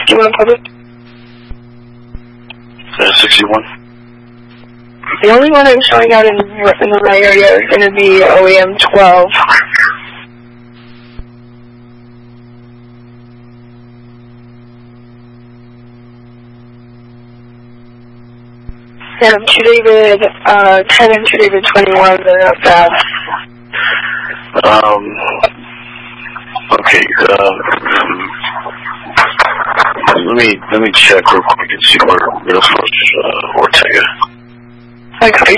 61 public. 61. The only one I'm showing out in the right area is going to be OEM 12. And 2 David 10 and 2 David 21, they're not bad. Okay, let me check real quick and see where Ortega. I copy.